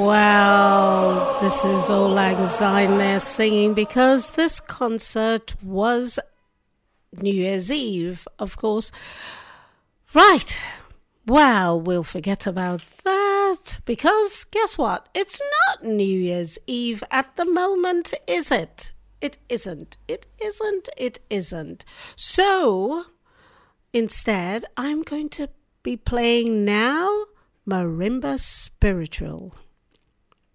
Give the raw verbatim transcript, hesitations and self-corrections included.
Well, this is Auld Lang Syne there singing because this concert was New Year's Eve, of course. Right. Well, we'll forget about that because guess what? It's not New Year's Eve at the moment, is it? It isn't. It isn't. It isn't. So, instead, I'm going to be playing now Marimba Spiritual.